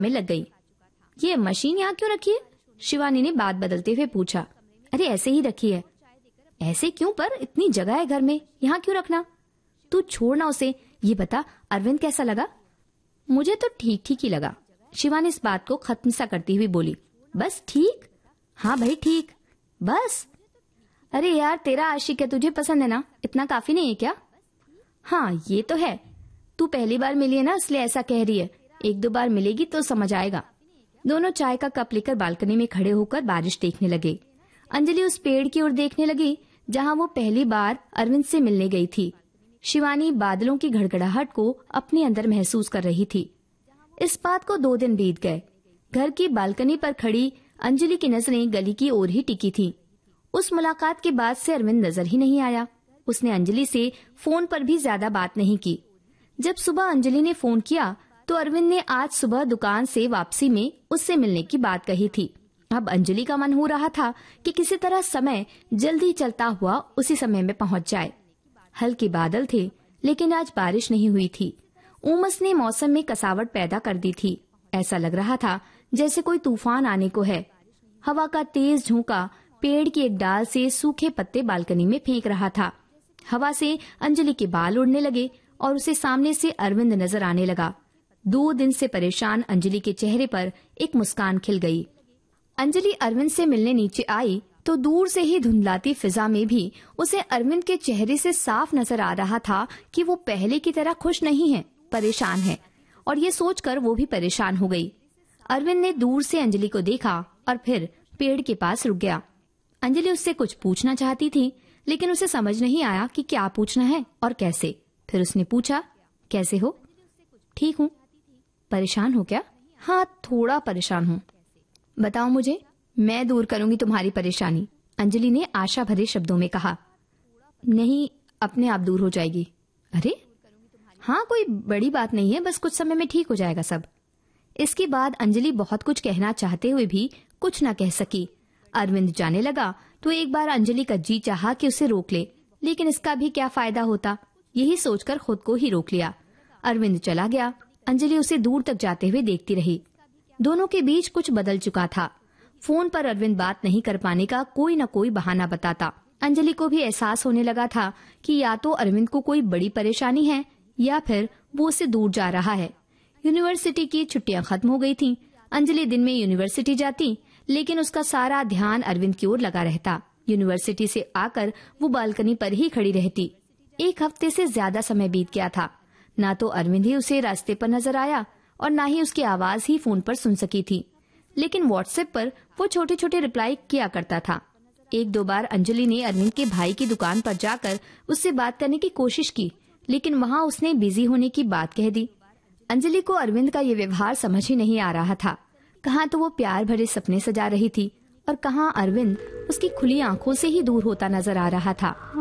में लग गई। ये मशीन यहाँ क्यों रखी है? शिवानी ने बात बदलते हुए पूछा। अरे ऐसे ही रखी है। ऐसे क्यों? पर इतनी जगह है घर में, यहाँ क्यों रखना? तू छोड़ना उसे। ये बता अरविंद कैसा लगा? मुझे तो ठीक ठीक ही लगा। शिवानी इस बात को खत्म सा करती हुई बोली। बस ठीक? हाँ भाई ठीक, बस। अरे यार तेरा आशिक है, तुझे पसंद है ना, इतना काफी नहीं है क्या? हाँ ये तो है, तू पहली बार मिली है ना इसलिए ऐसा कह रही है, एक दो बार मिलेगी तो समझ आएगा। दोनों चाय का कप लेकर बालकनी में खड़े होकर बारिश देखने लगे। अंजलि उस पेड़ की ओर देखने लगी जहाँ वो पहली बार अरविंद से मिलने गई थी। शिवानी बादलों की घड़घड़ाहट को अपने अंदर महसूस कर रही थी। इस बात को 2 दिन बीत गए। घर की बालकनी पर खड़ी अंजलि की नजरें गली की ओर ही टिकी थी। उस मुलाकात के बाद से अरविंद नजर ही नहीं आया। उसने अंजलि से फोन पर भी ज्यादा बात नहीं की। जब सुबह अंजलि ने फोन किया तो अरविंद ने आज सुबह दुकान से वापसी में उससे मिलने की बात कही थी। अब अंजलि का मन हो रहा था कि किसी तरह समय जल्दी चलता हुआ उसी समय में पहुंच जाए। हल्के बादल थे लेकिन आज बारिश नहीं हुई थी। उमस ने मौसम में कसावट पैदा कर दी थी। ऐसा लग रहा था जैसे कोई तूफान आने को है। हवा का तेज झोंका पेड़ की एक डाल से सूखे पत्ते बालकनी में फेंक रहा था। हवा से अंजलि के बाल उड़ने लगे और उसे सामने से अरविंद नजर आने लगा। 2 दिन से परेशान अंजलि के चेहरे पर एक मुस्कान खिल गई। अंजलि अरविंद से मिलने नीचे आई तो दूर से ही धुंधलाती फिजा में भी उसे अरविंद के चेहरे से साफ नजर आ रहा था कि वो पहले की तरह खुश नहीं है, परेशान है। और ये सोचकर वो भी परेशान हो गई। अरविंद ने दूर से अंजलि को देखा और फिर पेड़ के पास रुक गया। अंजलि उससे कुछ पूछना चाहती थी लेकिन उसे समझ नहीं आया कि क्या पूछना है और कैसे। फिर उसने पूछा, कैसे हो? ठीक हूँ। परेशान हो क्या? हाँ थोड़ा परेशान हूँ। बताओ मुझे, मैं दूर करूंगी तुम्हारी परेशानी, अंजलि ने आशा भरे शब्दों में कहा। नहीं, अपने आप दूर हो जाएगी। अरे हाँ कोई बड़ी बात नहीं है, बस कुछ समय में ठीक हो जाएगा सब। इसके बाद अंजलि बहुत कुछ कहना चाहते हुए भी कुछ न कह सकी। अरविंद जाने लगा तो एक बार अंजलि का जी चाहा कि उसे रोक ले, लेकिन इसका भी क्या फायदा होता, यही सोचकर खुद को ही रोक लिया। अरविंद चला गया। अंजलि उसे दूर तक जाते हुए देखती रही। दोनों के बीच कुछ बदल चुका था। फोन पर अरविंद बात नहीं कर पाने का कोई न कोई बहाना बताता। अंजलि को भी एहसास होने लगा था कि या तो अरविंद को कोई बड़ी परेशानी है या फिर वो उससे दूर जा रहा है। यूनिवर्सिटी की छुट्टियां खत्म हो गई थीं। अंजलि दिन में यूनिवर्सिटी जाती लेकिन उसका सारा ध्यान अरविंद की ओर लगा रहता। यूनिवर्सिटी से आकर वो बालकनी पर ही खड़ी रहती। 1 हफ्ते से ज्यादा समय बीत गया था। ना तो अरविंद ही उसे रास्ते पर नजर आया और ना ही उसकी आवाज ही फोन पर सुन सकी थी। लेकिन व्हाट्सएप पर वो छोटे छोटे रिप्लाई किया करता था। 1-2 बार अंजलि ने अरविंद के भाई की दुकान पर जाकर उससे बात करने की कोशिश की लेकिन वहाँ उसने बिजी होने की बात कह दी। अंजलि को अरविंद का ये व्यवहार समझ ही नहीं आ रहा था। कहाँ तो वो प्यार भरे सपने सजा रही थी और कहाँ अरविंद उसकी खुली आंखों से ही दूर होता नजर आ रहा था।